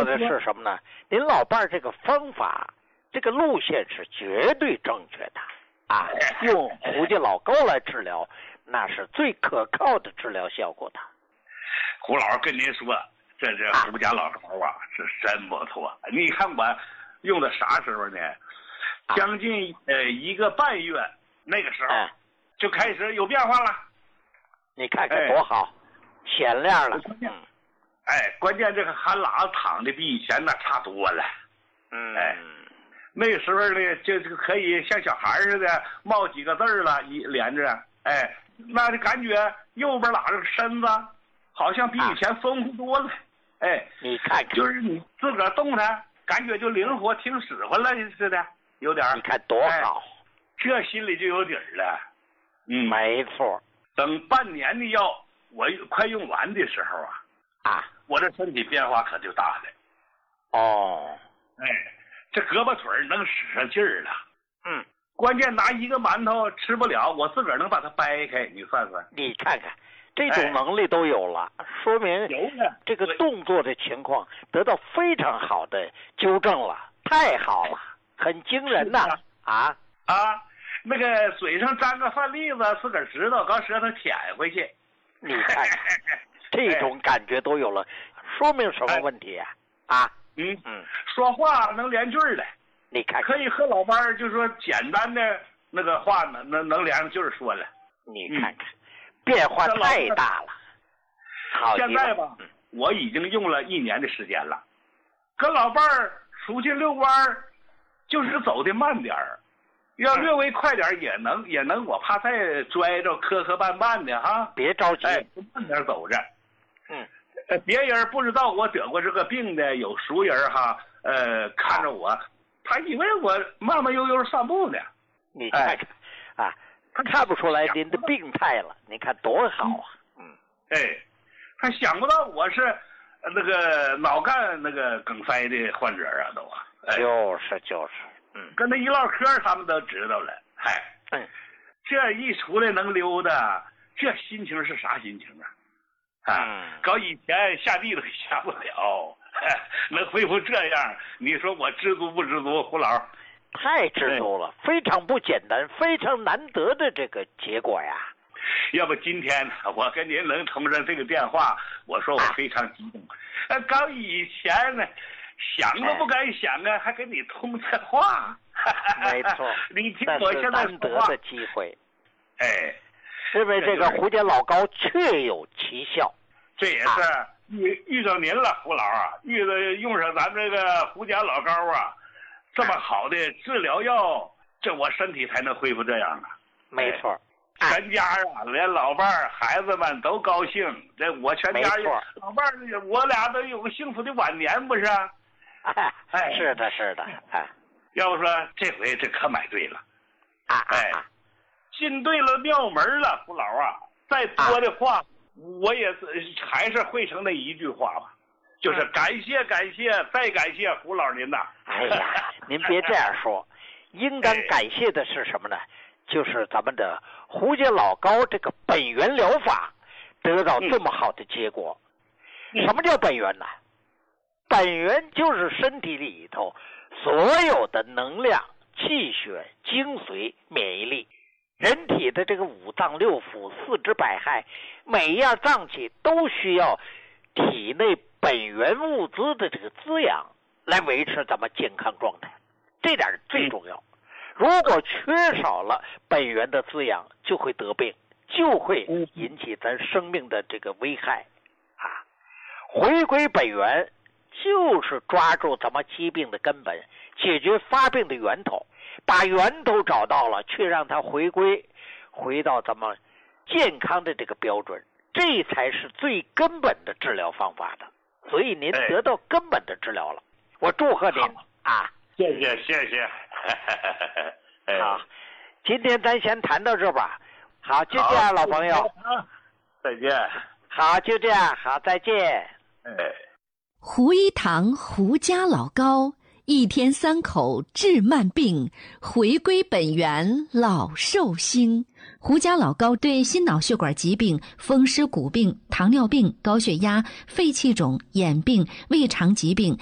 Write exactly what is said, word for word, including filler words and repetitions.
说的是什么呢？您老伴儿这个方法，这个路线是绝对正确的啊！用胡家老高来治疗，那是最可靠的治疗效果的。 胡老师跟您说，这这胡家老高啊，是真不错。你看我用的啥时候呢？将近呃一个半月，那个时候就开始有变化了。 你看看多好，显亮了。 嗯，哎，关键这个韩喇子躺的比以前那差多了。 嗯， 哎，那个时候呢，就就可以像小孩似的冒几个字了，一连着，哎，那就感觉右边喇子身子好像比以前丰富多了。哎， 你看看， 就是你自个儿动它，感觉就灵活，挺使唤了似的，有点。 你看多好， 哎，这心里就有底儿了。嗯， 没错。 等半年的药我快用完的时候啊， 啊， 我这身体变化可就大了。 哦， 哎，这胳膊腿能使上劲儿了。 嗯， 关键拿一个馒头吃不了，我自个儿能把它掰开，你算算。 你看看，这种能力都有了，哎，说明这个动作的情况得到非常好的纠正了，太好了，很惊人呐！啊啊！那个嘴上沾个饭粒子，自个儿知道，刚舌头舔回去。 你看看，这种感觉都有了，说明什么问题啊？啊， 嗯嗯，说话能连句儿的。 你看， 可以和老伴儿就说简单的那个话能能能连句儿说了。 你看看，变化太大了。好， 现在吧，我已经用了一年的时间了，跟老伴儿出去遛弯儿，就是走的慢点儿。要略微快点也能，也能，我怕再拽着磕磕绊绊的哈。 别着急， 哎，慢点走着。 嗯， 呃，别人不知道我得过这个病的，有熟人哈，呃，看着我，他以为我慢慢悠悠散步呢。 你看看，哎，啊，他看不出来您的病态了，你看多好啊。嗯， 哎，他想不到我是那个脑干那个梗塞的患者啊，都啊。 哎，就是就是。 嗯，跟他一唠嗑，他们都知道了。嗨， 嗯， 这一出来能溜达，这心情是啥心情啊？啊， 嗯， 搞以前下地都下不了，能恢复这样，你说我知足不知足？胡老， 太知足了，非常不简单，非常难得的这个结果呀。 要不今天我跟您能通上这个电话，我说我非常激动。呃，搞以前呢。想都不敢想啊，还跟你通这话。 没错， 你听我现在难得的机会。 哎， 因为这个胡家老高确有奇效。 这也是遇遇到您了，胡老啊，遇到用上咱这个胡家老高啊，这么好的治疗药，这我身体才能恢复这样啊。 没错。 全家啊，连老伴儿、孩子们都高兴。这我全家老伴儿，我俩都有个幸福的晚年，不是？ 哎，是的，是的，哎， 要不说这回这可买对了， 啊， 哎，进对了庙门了，胡老啊，再多的话，啊、我也还是汇成那一句话吧，就是感谢感谢再感谢胡老您呐。 哎呀，您别这样说，应当感谢的是什么呢？就是咱们的胡家老高这个本源疗法得到这么好的结果。嗯、什么叫本源呢？本源就是身体里头所有的能量、气血、精髓、免疫力，人体的这个五脏六腑、四肢百骸，每一样脏器都需要体内本源物资的这个滋养来维持咱们健康状态，这点最重要。如果缺少了本源的滋养，就会得病，就会引起咱生命的这个危害啊！回归本源就是抓住咱们疾病的根本，解决发病的源头，把源头找到了，却让它回归回到咱们健康的这个标准，这才是最根本的治疗方法的。所以您得到根本的治疗了，我祝贺您啊！ 谢谢谢谢。 好，今天咱先谈到这吧。好，就这样，老朋友。 再见。 好，就这样，好，再见。 哎。 胡一堂胡家老高，一天三口治慢病，回归本源老寿星。胡家老高对心脑血管疾病、风湿骨病、糖尿病、高血压、肺气肿、眼病、胃肠疾病